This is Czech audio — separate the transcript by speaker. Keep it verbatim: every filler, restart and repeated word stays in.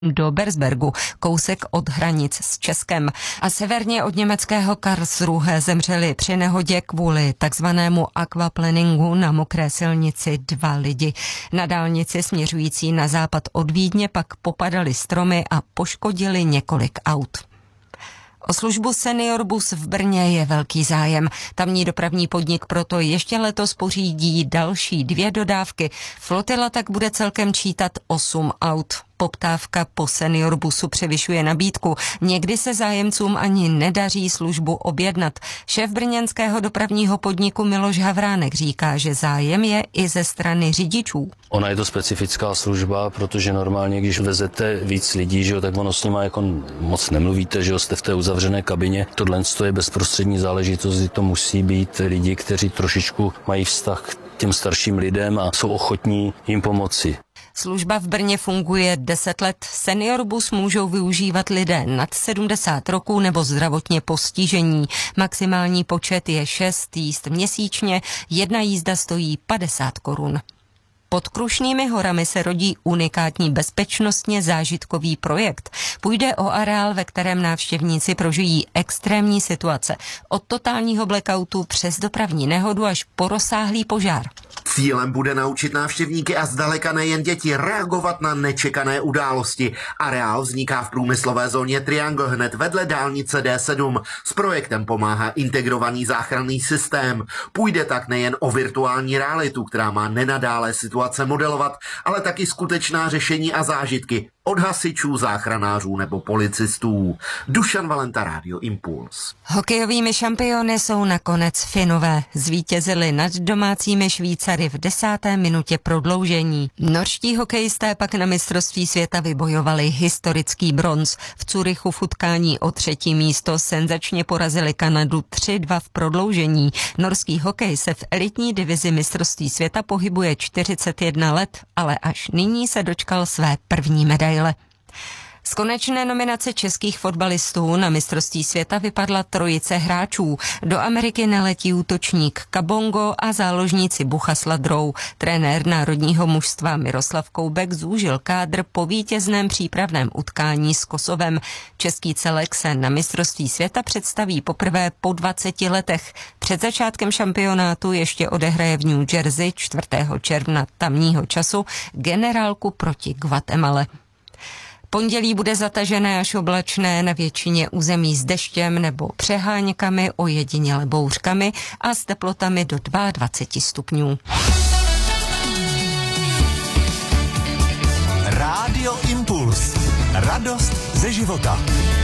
Speaker 1: do Bersbergu, kousek od hranic s Českem. A severně od německého Karlsruhe zemřeli při nehodě kvůli takzvanému aquaplaningu na mokré silnici dva lidi. Na dálnici směřující na západ od Vídně pak popadaly stromy a poškodili několik aut. O službu Seniorbus v Brně je velký zájem. Tamní dopravní podnik proto ještě letos pořídí další dvě dodávky. Flotila tak bude celkem čítat osm aut. Poptávka po Seniorbusu převyšuje nabídku. Někdy se zájemcům ani nedaří službu objednat. Šéf brněnského dopravního podniku Miloš Havránek říká, že zájem je i ze strany řidičů.
Speaker 2: Ona je to specifická služba, protože normálně, když vezete víc lidí, že jo, tak ono s nima jako moc nemluvíte, že jo, jste v té uzavřené kabině. Tohle je bezprostřední záležitost, to musí být lidi, kteří trošičku mají vztah k těm starším lidem a jsou ochotní jim pomoci.
Speaker 1: Služba v Brně funguje deset let. Seniorbus můžou využívat lidé nad sedmdesát roků nebo zdravotně postižení. Maximální počet je šest jízd měsíčně, jedna jízda stojí padesát korun. Pod Krušnými horami se rodí unikátní bezpečnostně zážitkový projekt. Půjde o areál, ve kterém návštěvníci prožijí extrémní situace. Od totálního blackoutu přes dopravní nehodu až po rozsáhlý požár.
Speaker 3: Cílem bude naučit návštěvníky a zdaleka nejen děti reagovat na nečekané události. Areál vzniká v průmyslové zóně Triangle hned vedle dálnice D sedm. S projektem pomáhá integrovaný záchranný systém. Půjde tak nejen o virtuální realitu, která má nenadále situace modelovat, ale taky skutečná řešení a zážitky od hasičů, záchranářů nebo policistů. Dušan Valenta, Rádio Impuls.
Speaker 1: Hokejovými šampiony jsou nakonec Finové. Zvítězili nad domácími Švýcary v desáté minutě prodloužení. Norští hokejisté pak na mistrovství světa vybojovali historický bronz. V Curychu v utkání o třetí místo senzačně porazili Kanadu tři dva v prodloužení. Norský hokej se v elitní divizi mistrovství světa pohybuje čtyřicet jedna let, ale až nyní se dočkal své první medaile. Z konečné nominace českých fotbalistů na mistrovství světa vypadla trojice hráčů. Do Ameriky neletí útočník Kabongo a záložníci Bucha s Ladrou. Trenér národního mužstva Miroslav Koubek zúžil kádr po vítězném přípravném utkání s Kosovem. Český celek se na mistrovství světa představí poprvé po dvaceti letech. Před začátkem šampionátu ještě odehraje v New Jersey čtvrtého června tamního času generálku proti Guatemale. Pondělí bude zatažené až oblačné, na většině území s deštěm nebo přeháňkami, ojediněle bouřkami a s teplotami do dvacet dva stupňů.
Speaker 4: Rádio Impuls. Radost ze života.